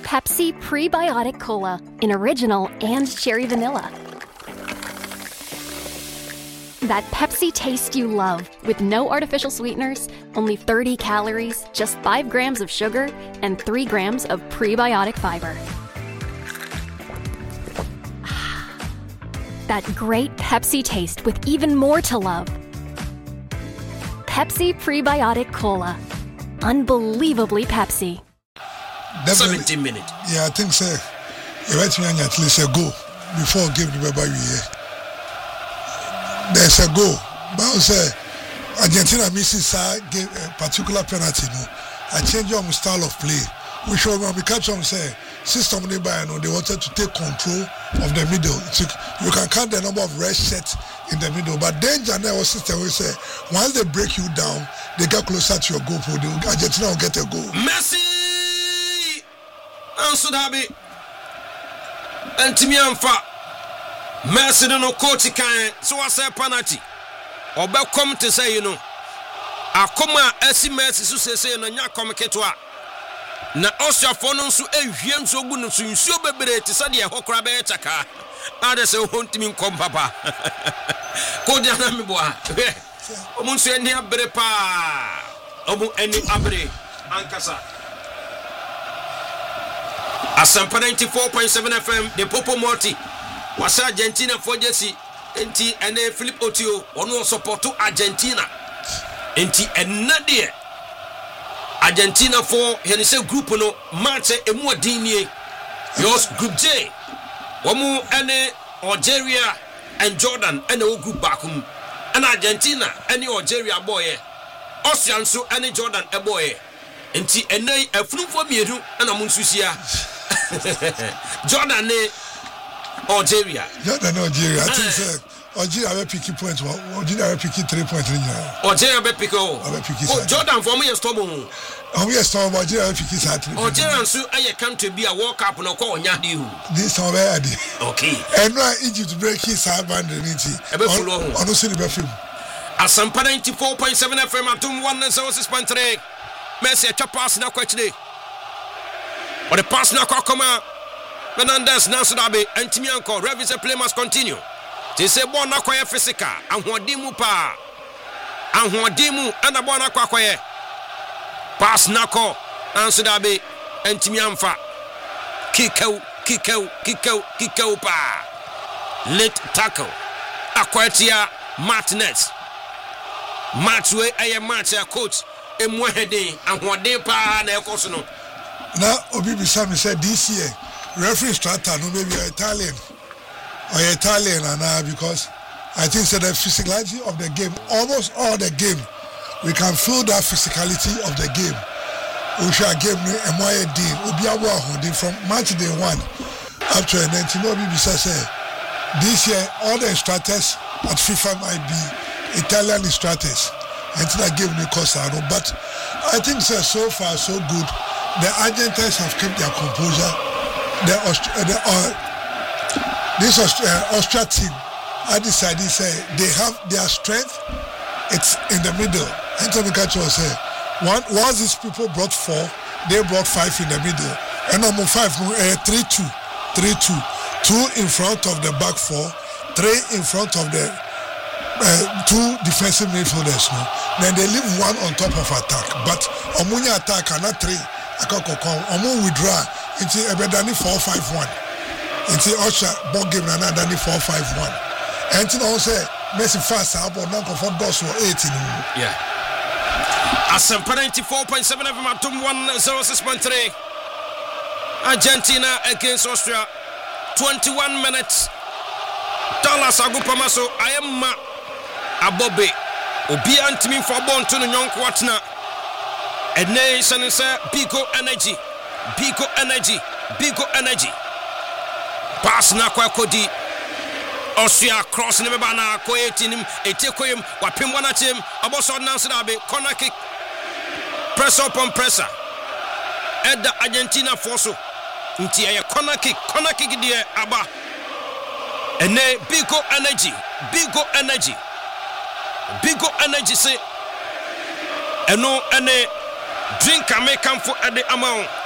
Pepsi Prebiotic Cola in original and cherry vanilla. That Pepsi taste you love, with no artificial sweeteners, only 30 calories, just 5 grams of sugar, and 3 grams of prebiotic fiber. That great Pepsi taste with even more to love. Pepsi Prebiotic Cola. Unbelievably Pepsi. 17 minutes. Yeah, I think so. You wait me at least a goal before give the baby here. There's a goal. But I say Argentina misses a particular penalty. No, I change your style of play. We show them because say system they wanted to take control of the middle. You can count the number of red sets in the middle, but then Janelle system will say once they break you down, they get closer to your goal. Argentina will get a goal. Messi answer that be and Timianfa Messi no coach kan so I say penalty obe come to say akoma esi Messi so say no nya come ketwa na Australia no nso ehwie nso gu no so nsuo bebere te say de hokora be chaka ade say hontimi nkom papa ko dia na me boa omo nso eni abere pa omo eni abere ankasa Asampa 94.7 FM the Popo Morty was Argentina for Jesse enti ene Philip Otio ono support Argentina enti enade Argentina for henise group no match emu adini yours group J womu ene Algeria and Jordan ene o group bakum and Argentina ene Algeria boy Austria so ene Jordan e boy enti ene afunufo miedu ana munsusia Jordan Algeria. I think so. Algeria will pick points. Algeria will pick 3 points. Algeria will pick Jordan for me is trouble. We are storm. Algeria will pick his hat. Algeria so I come to be a World Cup no call Nyadi. This time ready. Okay. And now Egypt break his hard band in it. On the city film. Asampa 94.7 FM atum 106.3. Messi a pass na kwachide. Or the pass now come out. Fernandez Nansudabe and Timianko. Revis play must continue. They say born na kwaya physical. And Huadimu pa. And Huadimu and a born kwaya. Pass nako Nansudabe and Timianfa. Kikau pa. Late tackle. Aquatia Martinez. Matchway a match coach. Emwehede and Huade pa na ekosono. Now, Obi Sami said this year, referee strata no maybe Italian because I think so the physicality of the game, almost all the game, we can feel that physicality of the game. We shall give me a more deal. Obi from match day 1 up to 19. Obi say this year all the instructors at FIFA might be Italian instructors. Until I give me Corsaro, but I think so far so good. The Argentines have kept their composure. This Austria team, I decided they have their strength. It's in the middle. Anthony Cacho said, once these people brought 4, they brought 5 in the middle. And number 5, 3-2, 2 in front of the back 4, 3 in front of the 2 defensive midfielders. No? Then they leave 1 on top of attack. But Omunya attack and not 3. Omu withdraw into Ebedani 4-5-1. Into Osha ball game and Dani 4-5-1. And to say Messi fast up or not for Dos or 18. Yeah. Asampa 94.7 FM atum 106.3. Argentina against Austria. 21 minutes. Dallas Agupamaso Ayama Abobe Obi antimi for born to the young Watna. A nation is Bigo Energy. Pass na kwa kodi. Austria cross ni bana ko etinim etekoyem wapem wana team aboso nanso dabe corner kick. Press up on presser. Edda Argentina forso. Nti ya corner kick die aba. Ene Bigo Energy say eno ene drink make am for the amount